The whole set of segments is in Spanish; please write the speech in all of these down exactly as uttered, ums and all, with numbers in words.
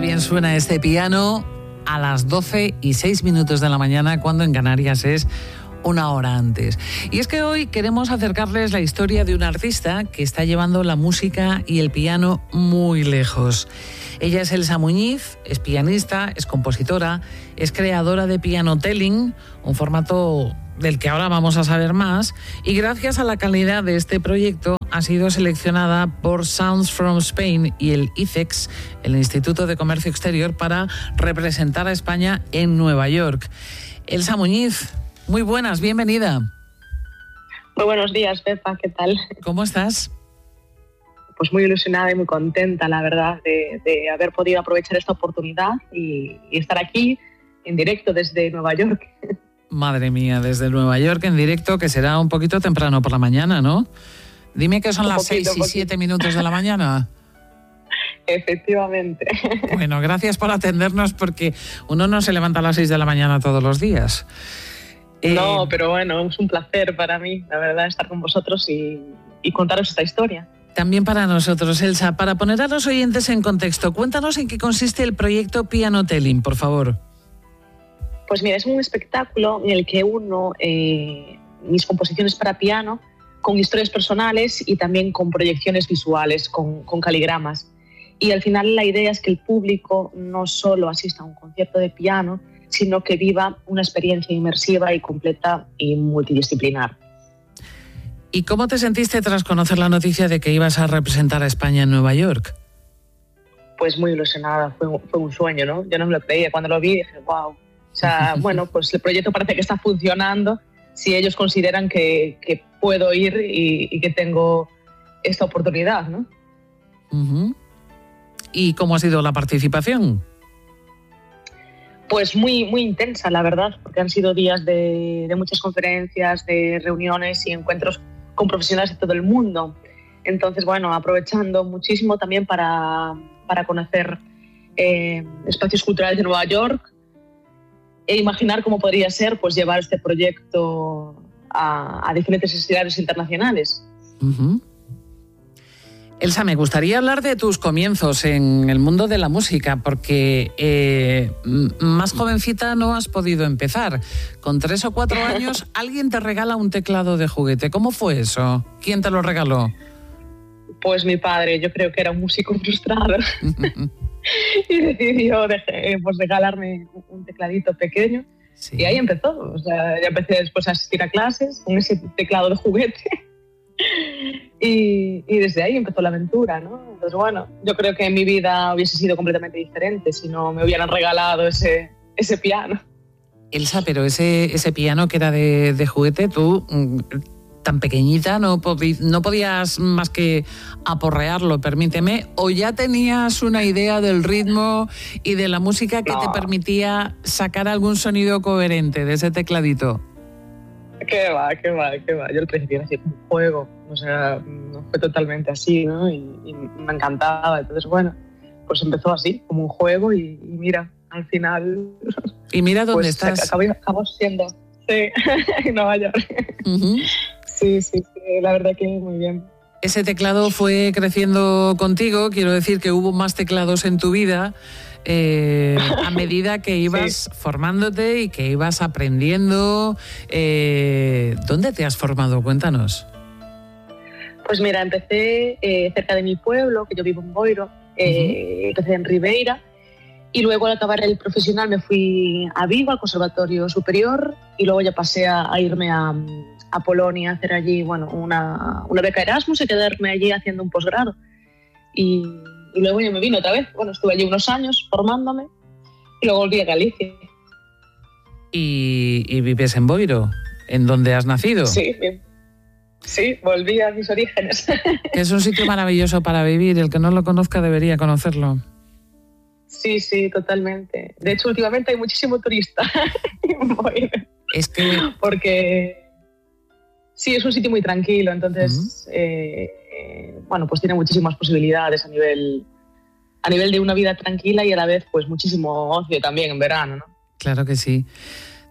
bien suena este piano a las doce y seis minutos de la mañana, cuando en Canarias es una hora antes. Y es que hoy queremos acercarles la historia de una artista que está llevando la música y el piano muy lejos. Ella es Elsa Muñiz, es pianista, es compositora, es creadora de Pianotelling, un formato del que ahora vamos a saber más, y gracias a la calidad de este proyecto ha sido seleccionada por Sounds from Spain y el I C E X, el Instituto de Comercio Exterior, para representar a España en Nueva York. Elsa Muñiz, muy buenas, bienvenida. Muy buenos días, Pepa, ¿qué tal? ¿Cómo estás? Pues muy ilusionada y muy contenta, la verdad, de, de haber podido aprovechar esta oportunidad y, y estar aquí en directo desde Nueva York. Madre mía, desde Nueva York en directo, que será un poquito temprano por la mañana, ¿no? Dime que son un las poquito, seis y siete minutos de la mañana. Efectivamente. Bueno, gracias por atendernos, porque uno no se levanta a las seis de la mañana todos los días. No, eh, pero bueno, es un placer para mí, la verdad, estar con vosotros y, y contaros esta historia. También para nosotros, Elsa. Para poner a los oyentes en contexto, cuéntanos en qué consiste el proyecto Pianotelling, por favor. Pues mira, es un espectáculo en el que uno eh, mis composiciones para piano con historias personales y también con proyecciones visuales, con, con caligramas. Y al final la idea es que el público no solo asista a un concierto de piano, sino que viva una experiencia inmersiva y completa y multidisciplinar. ¿Y cómo te sentiste tras conocer la noticia de que ibas a representar a España en Nueva York? Pues muy ilusionada, fue, fue un sueño, ¿no? Yo no me lo creía, cuando lo vi dije, wow. O sea, bueno, pues el proyecto parece que está funcionando si ellos consideran que, que puedo ir y, y que tengo esta oportunidad, ¿no? Uh-huh. ¿Y cómo ha sido la participación? Pues muy, muy intensa, la verdad, porque han sido días de, de muchas conferencias, de reuniones y encuentros con profesionales de todo el mundo. Entonces, bueno, aprovechando muchísimo también para, para conocer eh, espacios culturales de Nueva York e imaginar cómo podría ser, pues, llevar este proyecto a, a diferentes escenarios internacionales. Uh-huh. Elsa, me gustaría hablar de tus comienzos en el mundo de la música, porque eh, más jovencita no has podido empezar. Con tres o cuatro años alguien te regala un teclado de juguete. ¿Cómo fue eso? ¿Quién te lo regaló? Pues mi padre, yo creo que era un músico frustrado y decidió de, pues, regalarme un tecladito pequeño. Sí. Y ahí empezó. O sea, ya empecé después a asistir a clases con ese teclado de juguete. Y, y desde ahí empezó la aventura, ¿no? Entonces, bueno, yo creo que mi vida hubiese sido completamente diferente si no me hubieran regalado ese, ese piano. Elsa, pero ese, ese piano que era de, de juguete, tú, tan pequeñita, no, podí, no podías más que aporrearlo, permíteme, o ya tenías una idea del ritmo y de la música que no. te permitía sacar algún sonido coherente de ese tecladito. Qué va, qué va, qué va. Yo al principio era así como un juego, o sea, no fue totalmente así, ¿no? Y, y me encantaba. Entonces, bueno, pues empezó así, como un juego y, y mira, al final... Y mira dónde pues, estás. Acabó, acabó siendo, sí, en Nueva York. Uh-huh. Sí, sí, sí, la verdad que muy bien. Ese teclado fue creciendo contigo, quiero decir que hubo más teclados en tu vida. Eh, a medida que ibas sí. formándote y que ibas aprendiendo. Eh, ¿Dónde te has formado? Cuéntanos. Pues mira, empecé eh, cerca de mi pueblo, que yo vivo en Boiro, eh, uh-huh. empecé en Ribeira y luego al acabar el profesional me fui a Vigo, al Conservatorio Superior, y luego ya pasé a, a irme a, a Polonia a hacer allí bueno, una, una beca Erasmus y quedarme allí haciendo un posgrado. Y Y luego yo me vine otra vez. Bueno, estuve allí unos años formándome y luego volví a Galicia. ¿Y, y vives en Boiro? ¿En donde has nacido? Sí, sí, volví a mis orígenes. Es un sitio maravilloso para vivir. El que no lo conozca debería conocerlo. Sí, sí, totalmente. De hecho, últimamente hay muchísimo turista en Boiro. Es que... Porque sí, es un sitio muy tranquilo, entonces... Uh-huh. eh, bueno, pues tiene muchísimas posibilidades a nivel, a nivel de una vida tranquila y a la vez pues muchísimo ocio también en verano, ¿no? Claro que sí.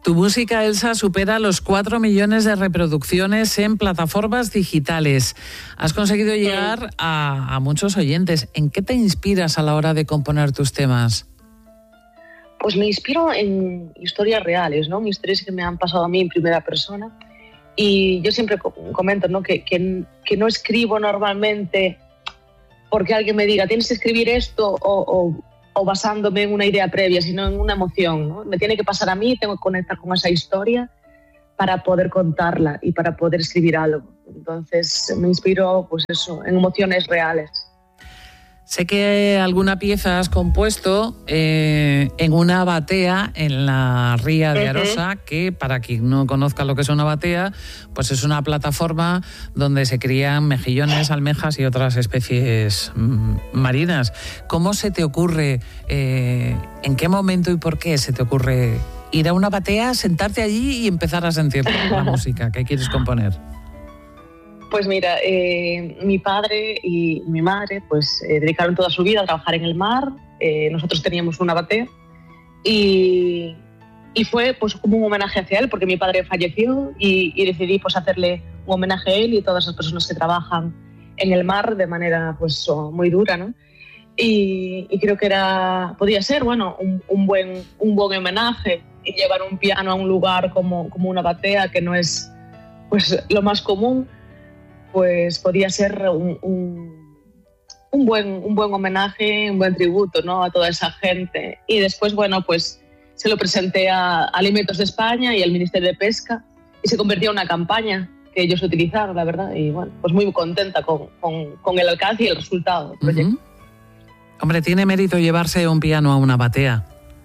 Tu música, Elsa, supera los cuatro millones de reproducciones en plataformas digitales. Has conseguido llegar a, a muchos oyentes. ¿En qué te inspiras a la hora de componer tus temas? Pues me inspiro en historias reales, ¿no? Historias que me han pasado a mí en primera persona. Y yo siempre comento, ¿no? que, que, que no escribo normalmente porque alguien me diga tienes que escribir esto o, o, o basándome en una idea previa, sino en una emoción, ¿no? Me tiene que pasar a mí, tengo que conectar con esa historia para poder contarla y para poder escribir algo. Entonces me inspiro, pues eso, en emociones reales. Sé que alguna pieza has compuesto eh, en una batea en la ría de Arosa, uh-huh. que para quien no conozca lo que es una batea, pues es una plataforma donde se crían mejillones, almejas y otras especies mm, marinas. ¿Cómo se te ocurre, eh, en qué momento y por qué se te ocurre ir a una batea, sentarte allí y empezar a sentir la música que quieres componer? Pues mira, eh, mi padre y mi madre pues eh, dedicaron toda su vida a trabajar en el mar. Eh, nosotros teníamos una batea y, y fue pues como un homenaje hacia él porque mi padre falleció y, y decidí pues hacerle un homenaje a él y a todas las personas que trabajan en el mar de manera pues muy dura, ¿no? Y, y creo que era podía ser bueno un, un buen un buen homenaje y llevar un piano a un lugar como como una batea que no es pues lo más común. Pues podía ser un, un, un, buen, un buen homenaje, un buen tributo, ¿no? A toda esa gente. Y después, bueno, pues se lo presenté a Alimentos de España y al Ministerio de Pesca y se convirtió en una campaña que ellos utilizaron, la verdad. Y bueno, pues muy contenta con, con, con el alcance y el resultado del proyecto. Uh-huh. Hombre, tiene mérito llevarse un piano a una batea.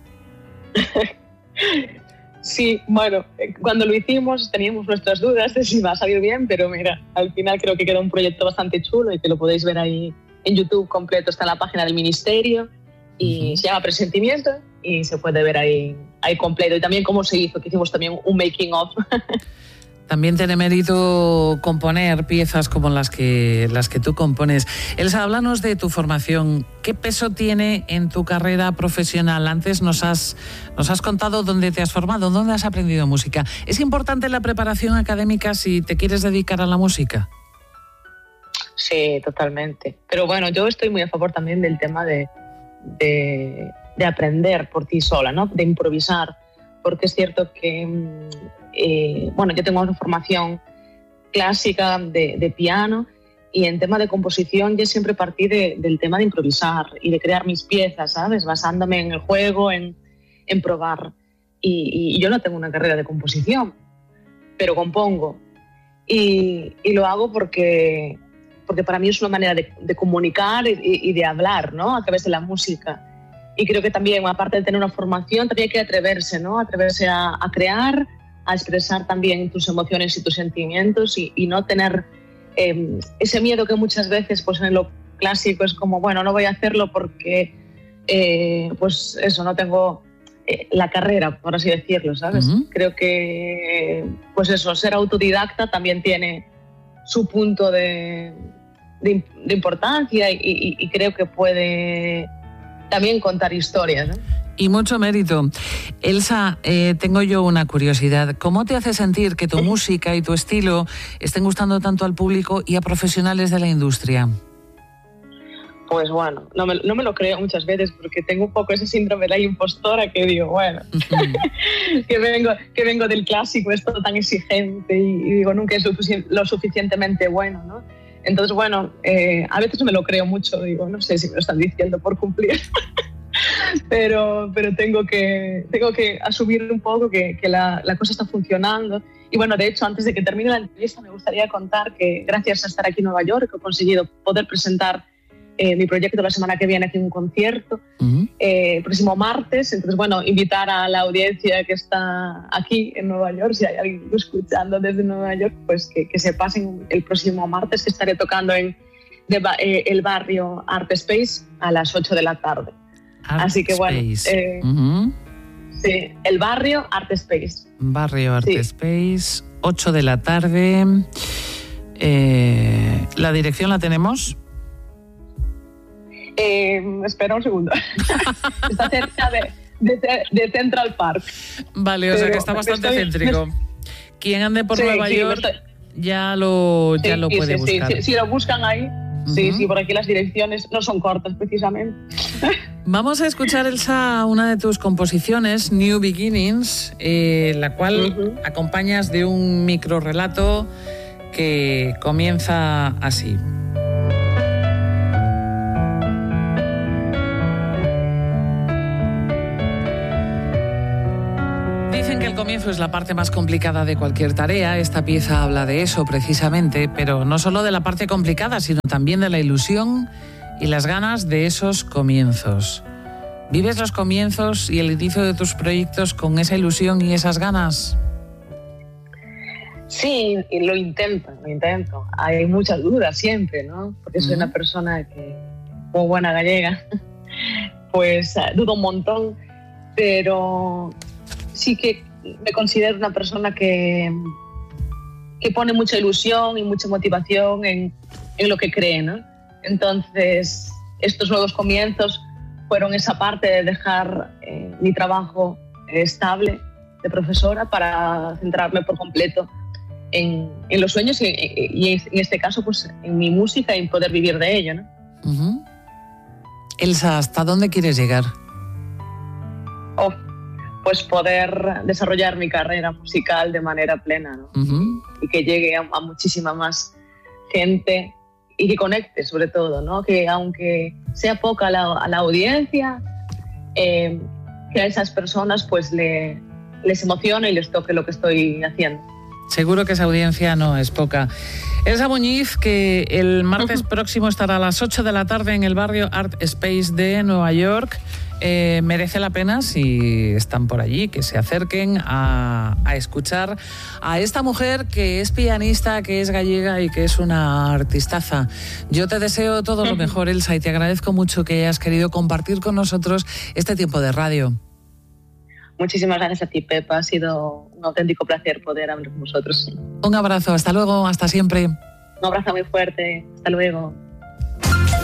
Sí, bueno, cuando lo hicimos teníamos nuestras dudas de si va a salir bien, pero mira, al final creo que queda un proyecto bastante chulo y que lo podéis ver ahí en YouTube completo, está en la página del Ministerio y uh-huh. se llama Presentimiento y se puede ver ahí, ahí completo. Y también cómo se hizo, que hicimos también un making of. También tiene mérito componer piezas como las que, las que tú compones. Elsa, háblanos de tu formación. ¿Qué peso tiene en tu carrera profesional? Antes nos has, nos has contado dónde te has formado, dónde has aprendido música. ¿Es importante la preparación académica si te quieres dedicar a la música? Sí, totalmente. Pero bueno, yo estoy muy a favor también del tema de, de, de aprender por ti sola, ¿no? De improvisar. Porque es cierto que... Eh, bueno, yo tengo una formación clásica de, de piano y en tema de composición yo siempre partí de, del tema de improvisar y de crear mis piezas, ¿sabes? Basándome en el juego, en, en probar. Y, y yo no tengo una carrera de composición, pero compongo. Y, y lo hago porque, porque para mí es una manera de, de comunicar y, y de hablar, ¿no? A través de la música. Y creo que también, aparte de tener una formación, también hay que atreverse, ¿no? Atreverse a, a crear, a expresar también tus emociones y tus sentimientos y, y no tener eh, ese miedo que muchas veces pues en lo clásico es como, bueno, no voy a hacerlo porque eh, pues eso, no tengo eh, la carrera, por así decirlo, ¿sabes? Uh-huh. Creo que pues eso, ser autodidacta también tiene su punto de, de, de importancia y, y, y creo que puede también contar historias, ¿no? Y mucho mérito. Elsa, eh, tengo yo una curiosidad. ¿Cómo te hace sentir que tu música y tu estilo estén gustando tanto al público y a profesionales de la industria? Pues bueno, no me, no me lo creo muchas veces porque tengo un poco ese síndrome de la impostora que digo, bueno, uh-huh. que, vengo, que vengo del clásico, es todo tan exigente y, y digo, nunca es sufici- lo suficientemente bueno, ¿no? Entonces, bueno, eh, a veces no me lo creo mucho, digo, no sé si me lo están diciendo por cumplir. Pero, pero tengo, que, tengo que asumir un poco que, que la, la cosa está funcionando. Y bueno, de hecho, antes de que termine la entrevista, me gustaría contar que gracias a estar aquí en Nueva York he conseguido poder presentar eh, mi proyecto la semana que viene aquí en un concierto, uh-huh. eh, el próximo martes. Entonces, bueno, invitar a la audiencia que está aquí en Nueva York, si hay alguien escuchando desde Nueva York, pues que, que se pasen el próximo martes, que estaré tocando en de, eh, el barrio Art Space a las ocho de la tarde. Art Así que bueno, eh, uh-huh. sí, el barrio Art Space. Barrio Art sí. Space, ocho de la tarde. Eh, ¿La dirección la tenemos? Eh, espera un segundo. Está cerca de, de, de Central Park. Vale, o Pero sea que está bastante estoy, céntrico. Me... Quien ande por sí, Nueva sí, York estoy... ya lo, ya sí, lo puede sí, buscar. Sí, sí, si lo buscan ahí, uh-huh. sí, sí, por aquí las direcciones no son cortas precisamente. Vamos a escuchar, Elsa, una de tus composiciones, New Beginnings, eh, la cual uh-huh. acompañas de un microrrelato que comienza así. Dicen que el comienzo es la parte más complicada de cualquier tarea. Esta pieza habla de eso precisamente, pero no solo de la parte complicada, sino también de la ilusión y las ganas de esos comienzos. ¿Vives los comienzos y el inicio de tus proyectos con esa ilusión y esas ganas? Sí, lo intento, lo intento. Hay muchas dudas siempre, ¿no? Porque soy uh-huh. una persona que, como buena gallega, pues dudo un montón, pero sí que me considero una persona que, que pone mucha ilusión y mucha motivación en, en lo que cree, ¿no? Entonces, estos nuevos comienzos fueron esa parte de dejar eh, mi trabajo estable de profesora para centrarme por completo en, en los sueños y, y en este caso pues en mi música y en poder vivir de ello, ¿no? Uh-huh. Elsa, ¿hasta dónde quieres llegar? Oh, pues poder desarrollar mi carrera musical de manera plena, ¿no? Uh-huh. Y que llegue a, a muchísima más gente y que conecte sobre todo, ¿no? Que aunque sea poca la, la audiencia, eh, que a esas personas pues le, les emocione y les toque lo que estoy haciendo. Seguro que esa audiencia no es poca. Elsa Muñiz, que el martes uh-huh. próximo estará a las ocho de la tarde en el barrio Art Space de Nueva York. Eh, merece la pena, si están por allí, que se acerquen a, a escuchar a esta mujer que es pianista, que es gallega y que es una artistaza. Yo te deseo todo lo mejor, Elsa, y te agradezco mucho que hayas querido compartir con nosotros este tiempo de radio. Muchísimas gracias a ti, Pepa. Ha sido un auténtico placer poder hablar con vosotros. Un abrazo, hasta luego, hasta siempre. Un abrazo muy fuerte, hasta luego.